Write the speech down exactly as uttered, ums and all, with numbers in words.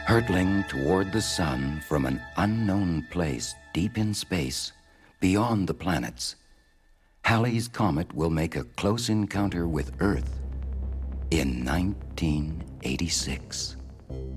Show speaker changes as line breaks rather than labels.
Hurtling toward the sun from an unknown place deep in space, beyond the planets, Halley's Comet will make a close encounter with Earth in nineteen eighty-six.